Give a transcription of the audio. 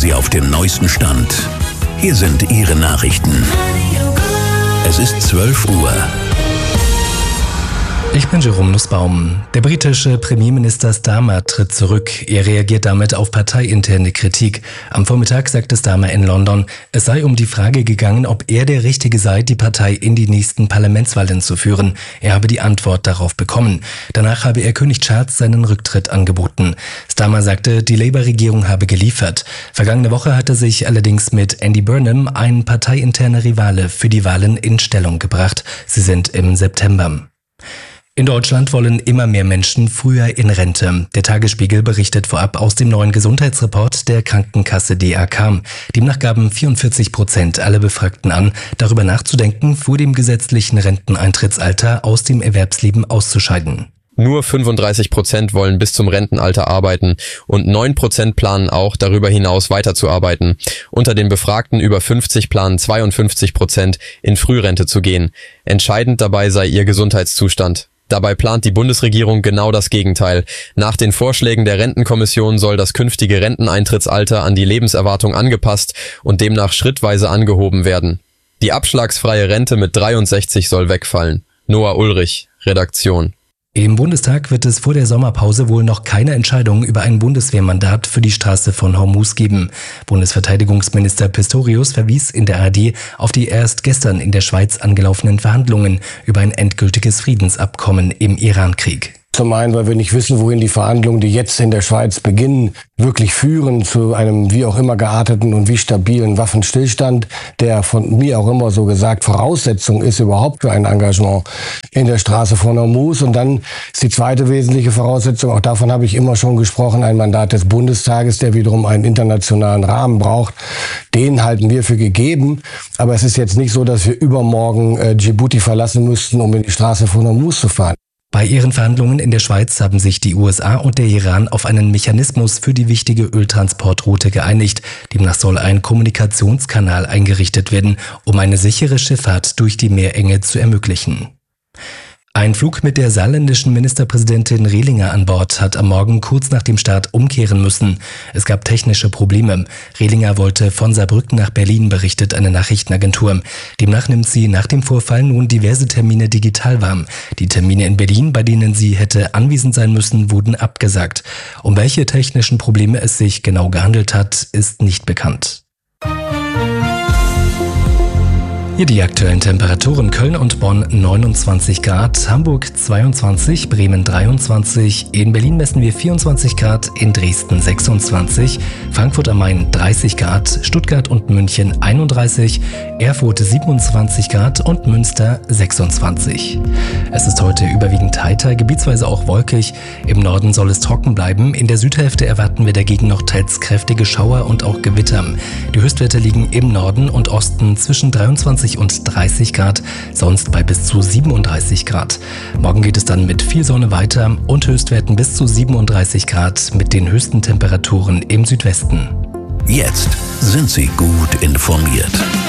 Sie auf dem neuesten Stand. Hier sind Ihre Nachrichten. Es ist 12 Uhr. Ich bin Jerome Nussbaum. Der britische Premierminister Starmer tritt zurück. Er reagiert damit auf parteiinterne Kritik. Am Vormittag sagte Starmer in London, es sei um die Frage gegangen, ob er der Richtige sei, die Partei in die nächsten Parlamentswahlen zu führen. Er habe die Antwort darauf bekommen. Danach habe er König Charles seinen Rücktritt angeboten. Starmer sagte, die Labour-Regierung habe geliefert. Vergangene Woche hatte sich allerdings mit Andy Burnham ein parteiinterner Rivale für die Wahlen in Stellung gebracht. Sie sind im September. In Deutschland wollen immer mehr Menschen früher in Rente. Der Tagesspiegel berichtet vorab aus dem neuen Gesundheitsreport der Krankenkasse DAK. Demnach gaben 44% aller Befragten an, darüber nachzudenken, vor dem gesetzlichen Renteneintrittsalter aus dem Erwerbsleben auszuscheiden. Nur 35% wollen bis zum Rentenalter arbeiten und 9% planen auch, darüber hinaus weiterzuarbeiten. Unter den Befragten über 50 planen 52% in Frührente zu gehen. Entscheidend dabei sei ihr Gesundheitszustand. Dabei plant die Bundesregierung genau das Gegenteil. Nach den Vorschlägen der Rentenkommission soll das künftige Renteneintrittsalter an die Lebenserwartung angepasst und demnach schrittweise angehoben werden. Die abschlagsfreie Rente mit 63 soll wegfallen. Noah Ulrich, Redaktion. Im Bundestag wird es vor der Sommerpause wohl noch keine Entscheidung über ein Bundeswehrmandat für die Straße von Hormuz geben. Bundesverteidigungsminister Pistorius verwies in der ARD auf die erst gestern in der Schweiz angelaufenen Verhandlungen über ein endgültiges Friedensabkommen im Irankrieg. Zum einen, weil wir nicht wissen, wohin die Verhandlungen, die jetzt in der Schweiz beginnen, wirklich führen zu einem wie auch immer gearteten und wie stabilen Waffenstillstand, der von mir auch immer so gesagt Voraussetzung ist überhaupt für ein Engagement in der Straße von Hormuz. Und dann ist die zweite wesentliche Voraussetzung, auch davon habe ich immer schon gesprochen, ein Mandat des Bundestages, der wiederum einen internationalen Rahmen braucht. Den halten wir für gegeben. Aber es ist jetzt nicht so, dass wir übermorgen Djibouti verlassen müssten, um in die Straße von Hormuz zu fahren. Bei ihren Verhandlungen in der Schweiz haben sich die USA und der Iran auf einen Mechanismus für die wichtige Öltransportroute geeinigt. Demnach soll ein Kommunikationskanal eingerichtet werden, um eine sichere Schifffahrt durch die Meerenge zu ermöglichen. Ein Flug mit der saarländischen Ministerpräsidentin Rehlinger an Bord hat am Morgen kurz nach dem Start umkehren müssen. Es gab technische Probleme. Rehlinger wollte von Saarbrücken nach Berlin, berichtet eine Nachrichtenagentur. Demnach nimmt sie nach dem Vorfall nun diverse Termine digital wahr. Die Termine in Berlin, bei denen sie hätte anwesend sein müssen, wurden abgesagt. Um welche technischen Probleme es sich genau gehandelt hat, ist nicht bekannt. Hier die aktuellen Temperaturen: Köln und Bonn 29 Grad, Hamburg 22, Bremen 23, in Berlin messen wir 24 Grad, in Dresden 26, Frankfurt am Main 30 Grad, Stuttgart und München 31, Erfurt 27 Grad und Münster 26. Es ist heute überwiegend heiter, gebietsweise auch wolkig. Im Norden soll es trocken bleiben, in der Südhälfte erwarten wir dagegen noch teils kräftige Schauer und auch Gewitter. Die Höchstwerte liegen im Norden und Osten zwischen 23 und 30 Grad, sonst bei bis zu 37 Grad. Morgen geht es dann mit viel Sonne weiter und Höchstwerten bis zu 37 Grad mit den höchsten Temperaturen im Südwesten. Jetzt sind Sie gut informiert.